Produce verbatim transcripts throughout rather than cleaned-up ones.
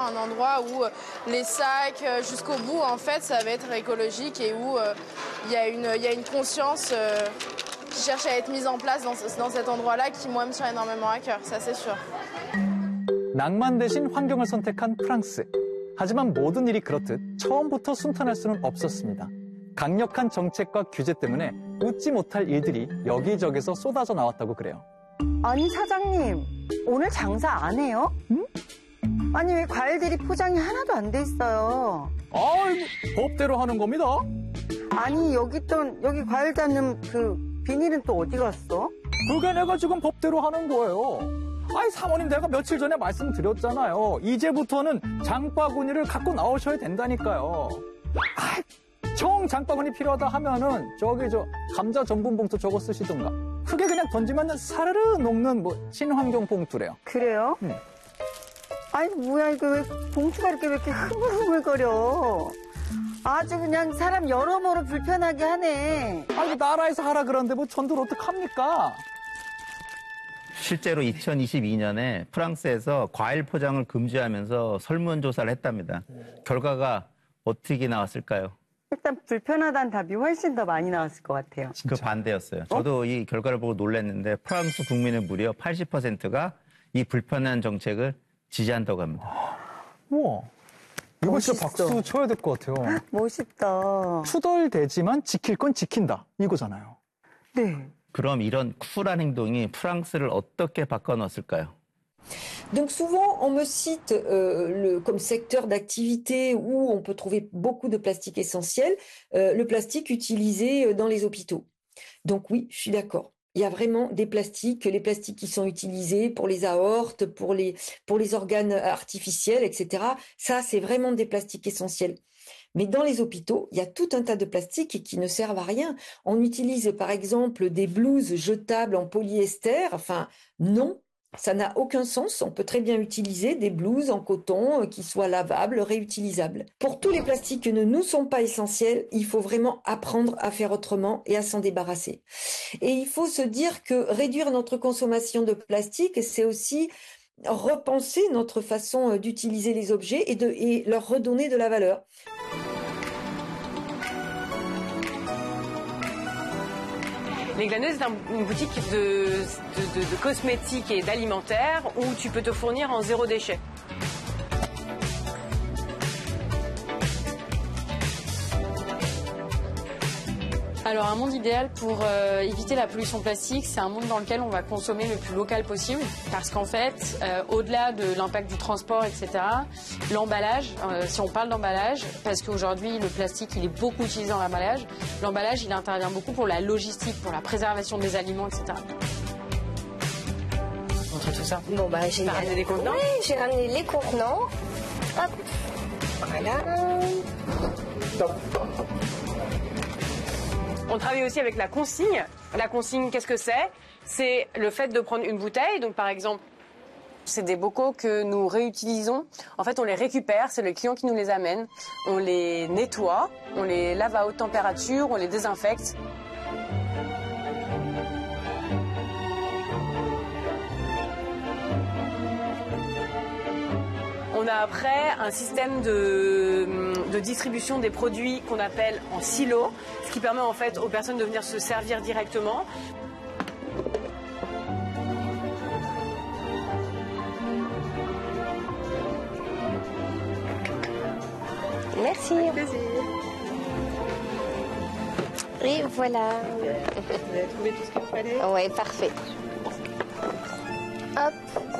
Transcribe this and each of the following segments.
un endroit où les sacs jusqu'au bout, en fait, ça va être écologique et où il y a une, il y a une conscience euh, qui cherche à être mise en place dans, dans cet endroit-là qui, moi, me tient énormément à cœur, ça c'est sûr. 낭만 대신 환경을 선택한 프랑스. 하지만 모든 일이 그렇듯 처음부터 순탄할 수는 없었습니다. 강력한 정책과 규제 때문에 웃지 못할 일들이 여기저기서 쏟아져 나왔다고 그래요. 아니 사장님, 오늘 장사 안 해요? 응? 아니 왜 과일들이 포장이 하나도 안 돼 있어요? 아이고, 법대로 하는 겁니다. 아니 여기 있던 여기 과일 담는 그 비닐은 또 어디 갔어? 그게 내가 지금 법대로 하는 거예요. 아이 사모님 내가 며칠 전에 말씀드렸잖아요. 이제부터는 장바구니를 갖고 나오셔야 된다니까요. 아이, 정 장바구니 필요하다 하면은 저기 저 감자 전분 봉투 저거 쓰시던가. 크게 그냥 던지면 사르르 녹는 뭐 친환경 봉투래요. 그래요? 응. 아니 뭐야 이거 왜 봉투가 이렇게 왜 이렇게 흐물흐물거려? 아주 그냥 사람 여러모로 불편하게 하네. 아니 나라에서 하라 그러는데 뭐 전도를 어떡합니까? 실제로 이천이십이 년에 프랑스에서 과일 포장을 금지하면서 설문조사를 했답니다. 결과가 어떻게 나왔을까요? 일단 불편하다는 답이 훨씬 더 많이 나왔을 것 같아요. 그 반대였어요. 저도 어? 이 결과를 보고 놀랐는데 프랑스 국민의 무려 팔십 퍼센트가 이 불편한 정책을 지지한다고 합니다. 우와, 이거 멋있어. 진짜 박수 쳐야 될 것 같아요. 멋있다. 투덜대지만 지킬 건 지킨다, 이거잖아요. 네. 그럼 이런 쿨한 행동이 프랑스를 어떻게 바꿔놓았을까요? Donc souvent, on me cite euh, le, comme secteur d'activité où on peut trouver beaucoup de plastique essentiel, euh, le plastique utilisé dans les hôpitaux. Donc oui, je suis d'accord. Il y a vraiment des plastiques, les plastiques qui sont utilisés pour les aortes, pour les, pour les organes artificiels, et cetera. Ça, c'est vraiment des plastiques essentiels. Mais dans les hôpitaux, il y a tout un tas de plastiques qui ne servent à rien. On utilise par exemple des blouses jetables en polyester. Enfin, non, ça n'a aucun sens. On peut très bien utiliser des blouses en coton qui soient lavables, réutilisables. Pour tous les plastiques qui ne nous sont pas essentiels, il faut vraiment apprendre à faire autrement et à s'en débarrasser. Et il faut se dire que réduire notre consommation de plastique, c'est aussi repenser notre façon d'utiliser les objets et, de, et leur redonner de la valeur. Les Glaneuses est un, une boutique de, de, de, de cosmétiques et d'alimentaire où tu peux te fournir en zéro déchet. Alors un monde idéal pour euh, éviter la pollution plastique, c'est un monde dans lequel on va consommer le plus local possible. Parce qu'en fait, euh, au-delà de l'impact du transport, et cetera, l'emballage, euh, si on parle d'emballage, parce qu'aujourd'hui le plastique il est beaucoup utilisé dans l'emballage, l'emballage il intervient beaucoup pour la logistique, pour la préservation des aliments, et cetera. Montre tout ça. Bon bah j'ai ramené des contenants. Oui, j'ai ramené les contenants. Hop. Voilà. Top. On travaille aussi avec la consigne. La consigne, qu'est-ce que c'est? C'est le fait de prendre une bouteille. Donc, par exemple, c'est des bocaux que nous réutilisons. En fait, on les récupère. C'est le client qui nous les amène. On les nettoie. On les lave à haute température. On les désinfecte. On a après un système de, de distribution des produits qu'on appelle en silo, ce qui permet en fait aux personnes de venir se servir directement. Merci. Avec plaisir. Et voilà. Vous avez trouvé tout ce qu'il fallait? Oui, parfait. Hop.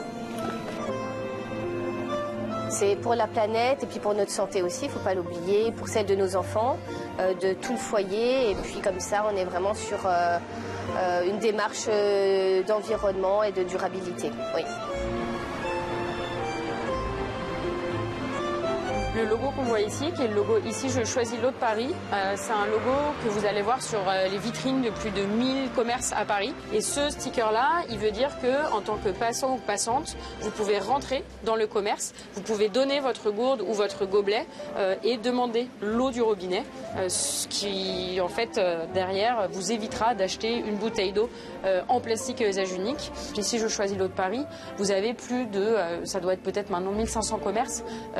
C'est pour la planète et puis pour notre santé aussi, il ne faut pas l'oublier, pour celle de nos enfants, euh, de tout le foyer. Et puis comme ça, on est vraiment sur euh, euh, une démarche euh, d'environnement et de durabilité. Oui. Le logo qu'on voit ici, qui est le logo ici, je choisis l'eau de Paris. Euh, c'est un logo que vous allez voir sur euh, les vitrines de plus de mille commerces à Paris. Et ce sticker-là, il veut dire que, en tant que passant ou passante, vous pouvez rentrer dans le commerce, vous pouvez donner votre gourde ou votre gobelet euh, et demander l'eau du robinet, euh, ce qui, en fait, euh, derrière, vous évitera d'acheter une bouteille d'eau euh, en plastique à usage unique. Ici, je choisis l'eau de Paris. Vous avez plus de, euh, ça doit être peut-être maintenant mille cinq cents commerces.